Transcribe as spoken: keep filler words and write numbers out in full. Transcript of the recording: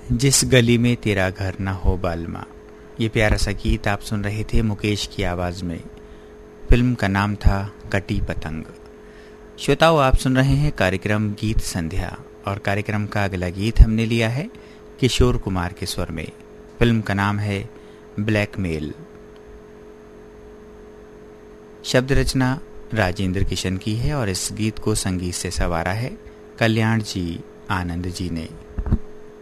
जिस गली में तेरा घर न हो बालमा। ये प्यारा सा गीत आप सुन रहे थे मुकेश की आवाज़ में। फिल्म का नाम था कटी पतंग। श्रोताओं, आप सुन रहे हैं कार्यक्रम गीत संध्या और कार्यक्रम का अगला गीत हमने लिया है किशोर कुमार के स्वर में। फिल्म का नाम है ब्लैकमेल। शब्द रचना राजेंद्र किशन की है और इस गीत को संगीत से संवारा है कल्याण जी आनंद जी ने।